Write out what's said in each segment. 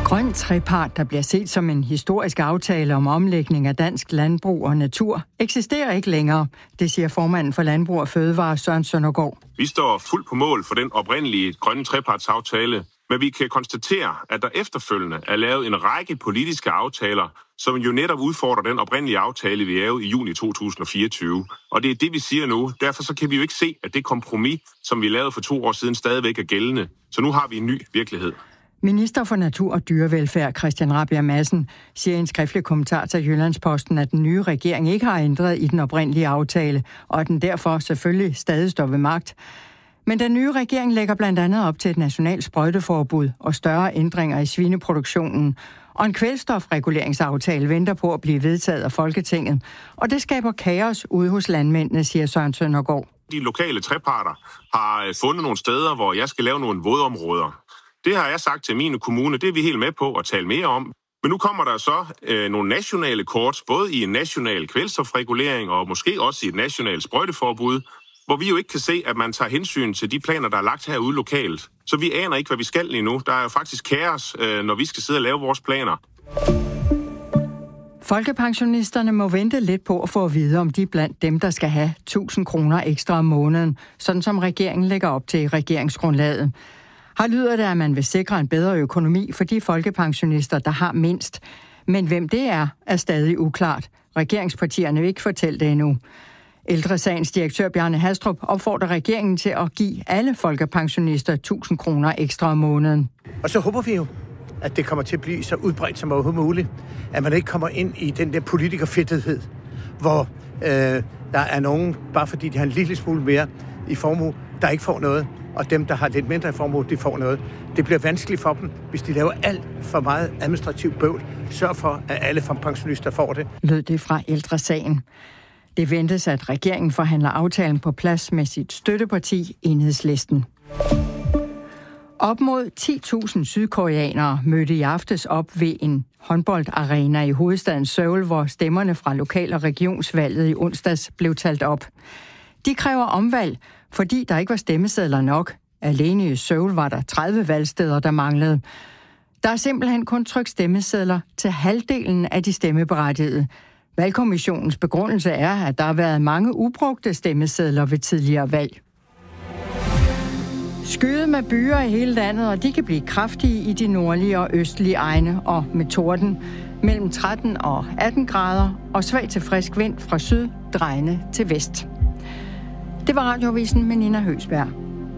Grøn trepart, der bliver set som en historisk aftale om omlægning af dansk landbrug og natur, eksisterer ikke længere. Det siger formanden for Landbrug og Fødevare, Søren Søndergaard. Vi står fuldt på mål for den oprindelige grønne trepartsaftale, men vi kan konstatere, at der efterfølgende er lavet en række politiske aftaler, som jo netop udfordrer den oprindelige aftale, vi lavede i juni 2024. Og det er det, vi siger nu. Derfor så kan vi jo ikke se, at det kompromis, som vi lavede for 2 år siden, stadigvæk er gældende. Så nu har vi en ny virkelighed. Minister for Natur og Dyrevelfærd, Christian Rabjerg Madsen, siger i en skriftlig kommentar til Jyllandsposten, at den nye regering ikke har ændret i den oprindelige aftale, og at den derfor selvfølgelig stadig står ved magt. Men den nye regering lægger blandt andet op til et nationalt sprøjteforbud og større ændringer i svineproduktionen. Og en kvælstofreguleringsaftale venter på at blive vedtaget af Folketinget. Og det skaber kaos ude hos landmændene, siger Søren Søndergaard. De lokale treparter har fundet nogle steder, hvor jeg skal lave nogle vådområder. Det har jeg sagt til mine kommuner, det er vi helt med på at tale mere om. Men nu kommer der så nogle nationale kort, både i en national kvælstofregulering og måske også i et nationalt sprøjteforbud, hvor vi jo ikke kan se, at man tager hensyn til de planer, der er lagt herude lokalt. Så vi aner ikke, hvad vi skal lige nu. Der er jo faktisk kaos, når vi skal sidde og lave vores planer. Folkepensionisterne må vente lidt på at få at vide, om de er blandt dem, der skal have 1.000 kroner ekstra om måneden, sådan som regeringen lægger op til i regeringsgrundlaget. Her lyder det, at man vil sikre en bedre økonomi for de folkepensionister, der har mindst. Men hvem det er stadig uklart. Regeringspartierne vil ikke fortælle det endnu. Ældresagens direktør Bjarne Hastrup opfordrer regeringen til at give alle folkepensionister 1.000 kroner ekstra om måneden. Og så håber vi jo, at det kommer til at blive så udbredt som overhovedet muligt, at man ikke kommer ind i den der politikerfedtethed, hvor der er nogen, bare fordi de har en lille smule mere i formue, der ikke får noget, og dem, der har lidt mindre i formue, de får noget. Det bliver vanskeligt for dem, hvis de laver alt for meget administrativt bøvl. Sørg for, at alle pensionister får det. Lød det fra Ældresagen. Det ventes, at regeringen forhandler aftalen på plads med sit støtteparti, Enhedslisten. Op mod 10.000 sydkoreanere mødte i aftes op ved en håndboldarena i hovedstaden Seoul, hvor stemmerne fra lokal- og regionsvalget i onsdags blev talt op. De kræver omvalg, fordi der ikke var stemmesedler nok. Alene i Seoul var der 30 valgsteder, der manglede. Der er simpelthen kun trykt stemmesedler til halvdelen af de stemmeberettigede. Valgkommissionens begrundelse er, at der har været mange ubrugte stemmesedler ved tidligere valg. Skyet med byer i hele landet, og de kan blive kraftige i de nordlige og østlige egne, og med torden mellem 13 og 18 grader, og svag til frisk vind fra syd, drejende til vest. Det var Radioavisen med Nina Høgsberg.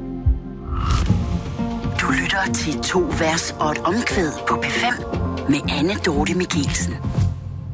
Du lytter til 2 vers og et omkvæd på P5 med Anne Dorte Michelsen.